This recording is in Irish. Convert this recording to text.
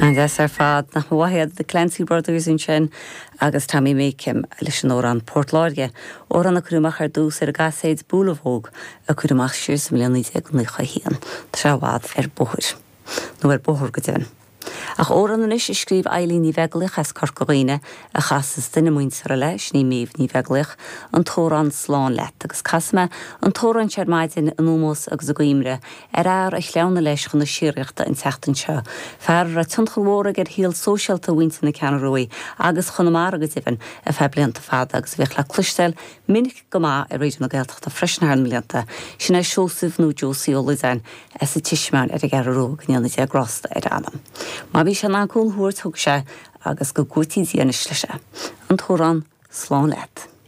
Agus ar fad na wahead the Clancy Brothers in sin agus Tammy Makem leis an óran Portláirge ó an na cruúmach ar dús ar gaséid búlahóg a cruúmach siús milliónní ag chaían Tá bhád ar bóthir. nó ar bóthir go déan. Ach óran an is scríb Eileen ní bheaglich as Corcoine a chasas duine muintear leis ní méh ní bheaglich an tóran sláán leit agus casma an tóran searmaidin an úmós agus a goimre ar a chleanna leis chun na sireachta in teachtain seo. Fear a tunchilhóra gur híal sóisialta winta na ceanróí agus chunamara agus ifin a fe blianta fada agus bheith le clustel minic go má a réidir na gailteachta freisin an milianta sin é seosúh nó Josí as a tiismeán ar a garróg níanana sé grosta ar anam. Má bhí se ná cúil thuair thug se agus go gúirtí dhéanais lei se. An tóran sláán leit.